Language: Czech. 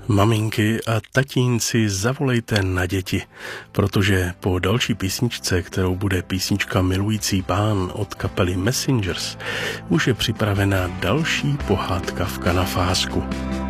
Maminky a tatínci, zavolejte na děti, protože po další písničce, kterou bude písnička Milující pán od kapely Messengers, už je připravena další pohádka v kanafásku.